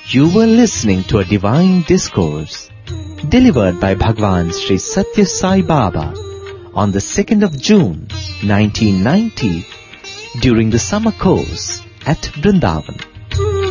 You were listening to a divine discourse delivered by Bhagwan Sri Satya Sai Baba on the 2nd of June 1990 during the summer course at Vrindavan.